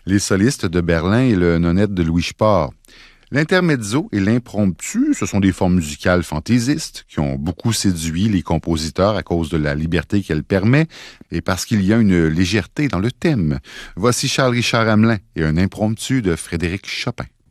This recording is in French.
Les solistes de Berlin et le nonette de Louis Sport. L'intermezzo et l'impromptu, ce sont des formes musicales fantaisistes qui ont beaucoup séduit les compositeurs à cause de la liberté qu'elles permettent et parce qu'il y a une légèreté dans le thème. Voici Charles-Richard Hamelin et un impromptu de Frédéric Chopin.